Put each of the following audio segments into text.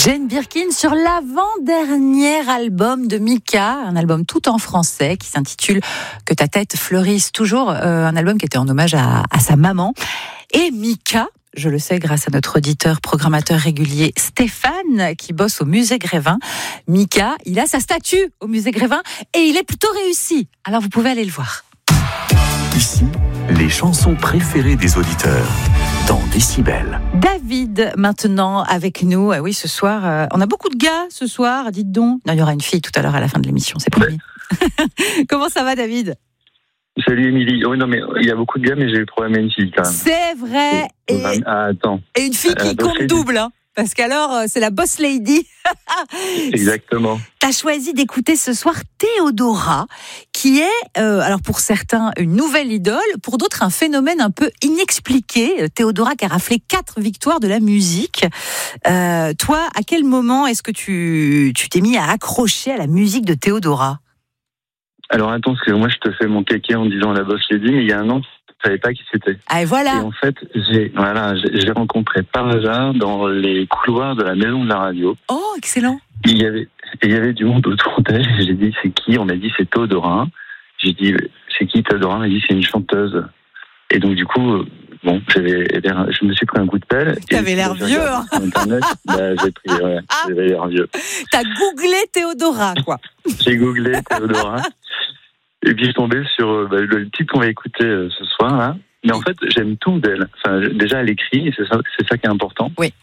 Jane Birkin sur l'avant-dernier album de Mika, un album tout en français qui s'intitule Que ta tête fleurisse toujours, un album qui était en hommage à sa maman. Et Mika, je le sais grâce à notre auditeur programmateur régulier Stéphane qui bosse au musée Grévin. Mika, il a sa statue au musée Grévin et il est plutôt réussi. Alors vous pouvez aller le voir. Ici, les chansons préférées des auditeurs dans Décibel. David, maintenant avec nous. Oui, ce soir, on a beaucoup de gars ce soir, dites donc. Non, il y aura une fille tout à l'heure à la fin de l'émission, c'est promis. Comment ça va, David ? Salut Émilie. Oui, non, mais il y a beaucoup de gars, mais j'ai eu le problème avec une fille quand même. C'est vrai. Attends. Et une fille qui compte double, hein. Parce qu'alors, c'est la boss lady. Exactement. T'as choisi d'écouter ce soir Théodora, qui est, alors pour certains, une nouvelle idole, pour d'autres, un phénomène un peu inexpliqué. Théodora qui a raflé 4 victoires de la musique. Toi, à quel moment est-ce que tu t'es mis à accrocher à la musique de Théodora ? Alors attends, parce que moi je te fais mon kéké en disant la boss lady, mais il y a un an, je savais pas qui c'était. Ah, et voilà. Et en fait, j'ai rencontré par hasard dans les couloirs de la maison de la radio. Oh, excellent. Il y avait du monde autour d'elle. J'ai dit c'est qui ? On m'a dit c'est Théodora. J'ai dit c'est qui Théodora ? On m'a dit c'est une chanteuse. Et donc du coup, je me suis pris un coup de pelle. T'avais l'air vieux, hein. Sur Internet, j'avais l'air vieux. T'as googlé Théodora, quoi. J'ai googlé Théodora. Et puis je suis tombé sur le titre qu'on va écouter ce soir là. Mais en fait, j'aime tout d'elle. Enfin, déjà elle écrit, et c'est ça qui est important. Oui.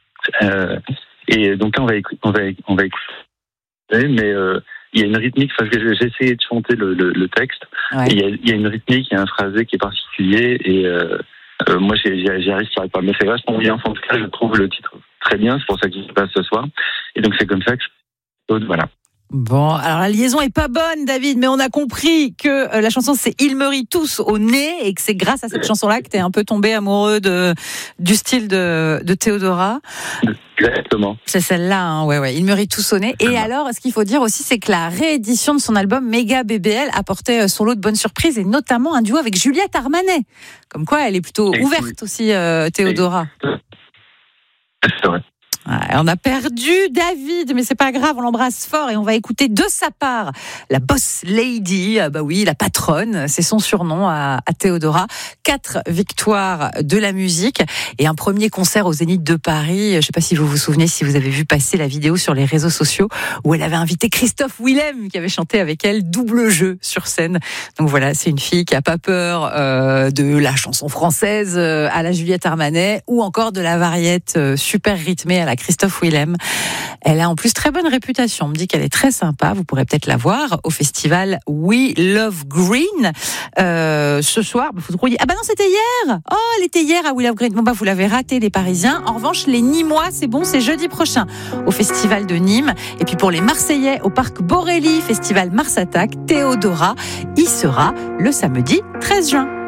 Et donc là, on va écouter. Mais il y a une rythmique. Enfin, j'ai essayé de chanter le texte. Ouais. Il y a une rythmique, il y a un phrasé qui est particulier. Et moi, j'y arrive pas. Mais c'est vachement bien. En tout cas, je trouve le titre très bien. C'est pour ça que je passe ce soir. Et donc c'est comme ça que voilà. Bon, alors la liaison est pas bonne, David, mais on a compris que la chanson c'est Ils me rient tous au nez et que c'est grâce à cette chanson-là que t'es un peu tombé amoureux du style de Théodora. Exactement. C'est celle-là, hein, ouais. Ils me rient tous au nez. Et alors, ce qu'il faut dire aussi, c'est que la réédition de son album Méga BBL apportait son lot de bonnes surprises et notamment un duo avec Juliette Armanet. Comme quoi, elle est plutôt ouverte aussi, Théodora. C'est vrai. Ouais, on a perdu David, mais c'est pas grave, on l'embrasse fort et on va écouter de sa part la boss lady, bah oui, la patronne, c'est son surnom à Théodora. 4 victoires de la musique et un premier concert au Zénith de Paris. Je sais pas si vous vous souvenez, si vous avez vu passer la vidéo sur les réseaux sociaux où elle avait invité Christophe Willem qui avait chanté avec elle double jeu sur scène. Donc voilà, c'est une fille qui a pas peur de la chanson française à la Juliette Armanet ou encore de la variette super rythmée à la Christophe Willem. Elle a en plus très bonne réputation. On me dit qu'elle est très sympa. Vous pourrez peut-être la voir au festival We Love Green. Ce soir, faut trouver. Ah bah non, c'était hier. Oh, elle était hier à We Love Green. Bon bah vous l'avez raté, les Parisiens. En revanche, les Nîmois, c'est bon, c'est jeudi prochain au festival de Nîmes. Et puis pour les Marseillais, au parc Borély, festival Mars Attack, Théodora y sera le samedi 13 juin.